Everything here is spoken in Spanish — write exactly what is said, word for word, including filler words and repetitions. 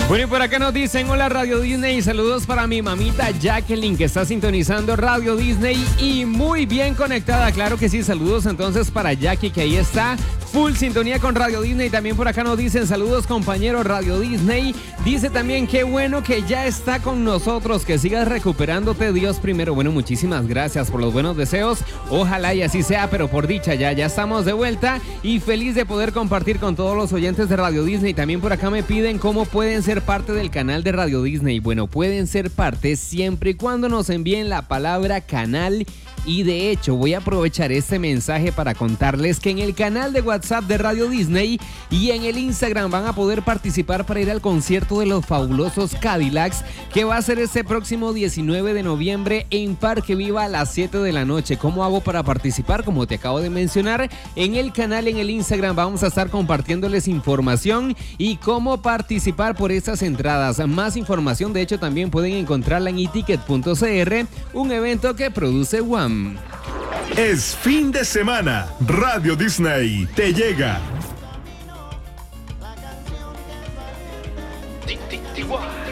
Bueno, y por acá nos dicen, hola Radio Disney, saludos para mi mamita Jacqueline, que está sintonizando Radio Disney y muy bien conectada. Claro que sí, saludos entonces para Jackie, que ahí está, full sintonía con Radio Disney. También por acá nos dicen, saludos compañeros Radio Disney. Dice también, qué bueno que ya está con nosotros, que sigas recuperándote, Dios primero. Bueno, muchísimas gracias por los buenos deseos. Ojalá y así sea, pero por dicha ya, ya estamos de vuelta y feliz de poder compartir con todos los oyentes de Radio Disney. También por acá me piden cómo pueden ser parte del canal de Radio Disney. Bueno, pueden ser parte siempre y cuando nos envíen la palabra canal. Y de hecho voy a aprovechar este mensaje para contarles que en el canal de WhatsApp de Radio Disney y en el Instagram van a poder participar para ir al concierto de los fabulosos Cadillacs, que va a ser este próximo diecinueve de noviembre en Parque Viva a las siete de la noche. ¿Cómo hago para participar? Como te acabo de mencionar, en el canal, en el Instagram vamos a estar compartiéndoles información y cómo participar por estas entradas. Más información, de hecho, también pueden encontrarla en eticket punto c r, un evento que produce W A M. Es fin de semana. Radio Disney te llega